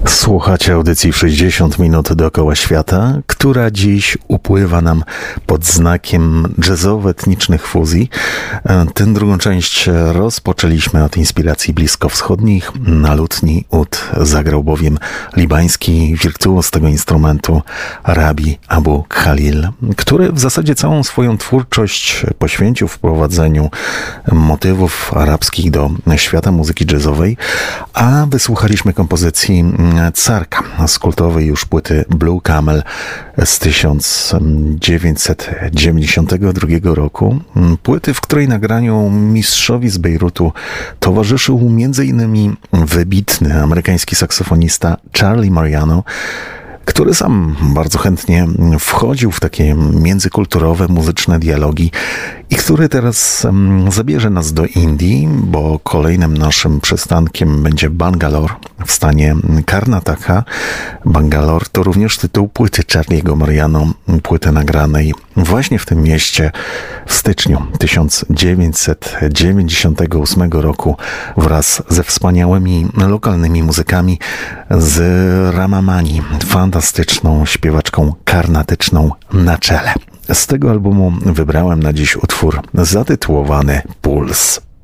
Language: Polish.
Słuchacie audycji w 60 minut dookoła świata, która dziś upływa nam pod znakiem jazzowo-etnicznych fuzji. Tę drugą część rozpoczęliśmy od inspiracji bliskowschodnich. Na lutni ud zagrał bowiem libański wirtuoz tego instrumentu Rabi Abu Khalil, który w zasadzie całą swoją twórczość poświęcił wprowadzeniu motywów arabskich do świata muzyki jazzowej, a wysłuchaliśmy kompozycji Carka z kultowej już płyty Blue Camel z 1992 roku. Płyty, w której nagraniu mistrzowi z Bejrutu towarzyszył m.in. wybitny amerykański saksofonista Charlie Mariano, który sam bardzo chętnie wchodził w takie międzykulturowe, muzyczne dialogi i który teraz zabierze nas do Indii, bo kolejnym naszym przystankiem będzie Bangalore w stanie Karnataka. Bangalore to również tytuł płyty Charlie'ego Mariano, płyty nagranej właśnie w tym mieście w styczniu 1998 roku wraz ze wspaniałymi lokalnymi muzykami z Ramamani, fantastyczną śpiewaczką karnatyczną na czele. Z tego albumu wybrałem na dziś utwór zatytułowany Puls.